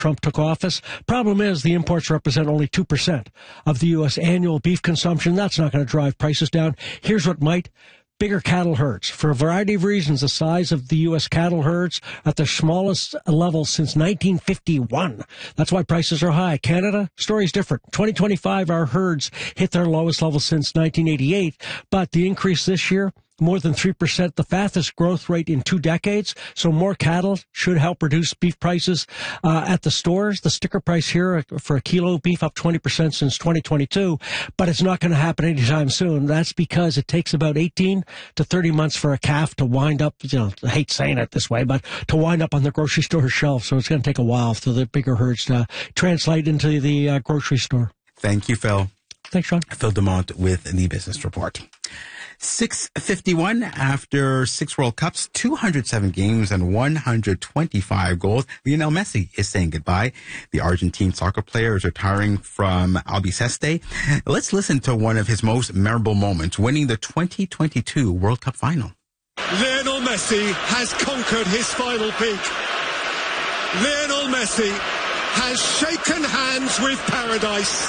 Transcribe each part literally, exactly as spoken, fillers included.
Trump took office. Problem is, the imports represent only two percent of the U S annual beef consumption. That's not going to drive prices down. Here's what might. Bigger cattle herds. For a variety of reasons, the size of the U S cattle herds at the smallest level since nineteen fifty-one. That's why prices are high. Canada, story's different. twenty twenty-five, our herds hit their lowest level since nineteen eighty-eight, but the increase this year, more than three percent, the fastest growth rate in two decades. So more cattle should help reduce beef prices uh, at the stores. The sticker price here for a kilo of beef up twenty percent since twenty twenty-two, but it's not going to happen anytime soon. That's because it takes about eighteen to thirty months for a calf to wind up, you know, I hate saying it this way, but to wind up on the grocery store shelf. So it's going to take a while for the bigger herds to translate into the uh, grocery store. Thank you, Phil. Thanks, Sean. Phil DeMont with the Business Report. six fifty-one after six World Cups, two hundred seven games, and one hundred twenty-five goals. Lionel Messi is saying goodbye. The Argentine soccer player is retiring from Albacete. Let's listen to one of his most memorable moments, winning the twenty twenty-two World Cup final. Lionel Messi has conquered his final peak. Lionel Messi has shaken hands with paradise.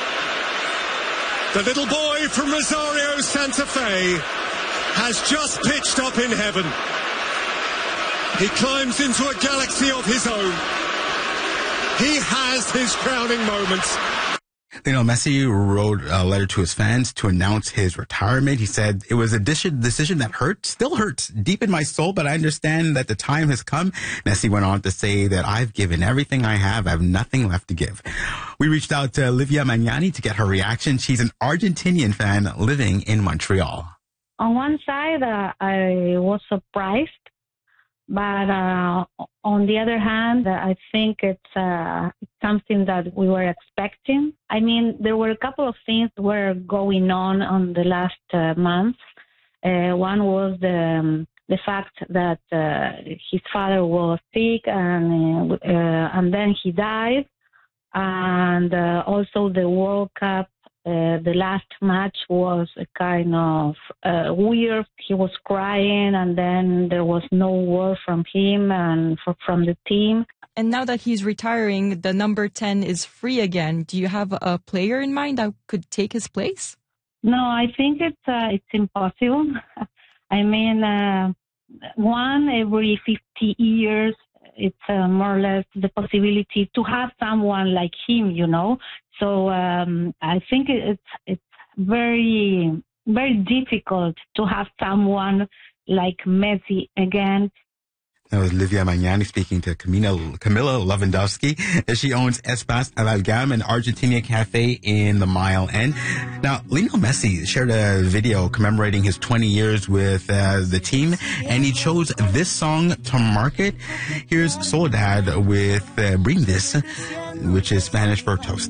The little boy from Rosario, Santa Fe, has just pitched up in heaven. He climbs into a galaxy of his own. He has his crowning moments. Lionel Messi wrote a letter to his fans to announce his retirement. He said, it was a decision that hurt, still hurts deep in my soul, but I understand that the time has come. Messi went on to say that I've given everything I have. I have nothing left to give. We reached out to Livia Magnani to get her reaction. She's an Argentinian fan living in Montreal. On one side, uh, I was surprised. But uh, on the other hand, I think it's uh, something that we were expecting. I mean, there were a couple of things that were going on on the last uh, month. Uh, one was the, um, the fact that uh, his father was sick and, uh, and then he died. And uh, also the World Cup. Uh, the last match was a kind of uh, weird. He was crying, and then there was no word from him and for, from the team. And now that he's retiring, the number ten is free again. Do you have a player in mind that could take his place? No, I think it's uh, it's impossible. I mean, uh, one every fifty years, it's uh, more or less the possibility to have someone like him, you know. So um, I think it's it's very, very difficult to have someone like Messi again. That was Livia Magnani speaking to Camila, Camilla Lewandowski. She owns Espace Amalgam, an Argentina cafe in the Mile End. Now, Lionel Messi shared a video commemorating his twenty years with uh, the team, and he chose this song to mark it. Here's Soledad with uh, Brindis, which is Spanish for toast.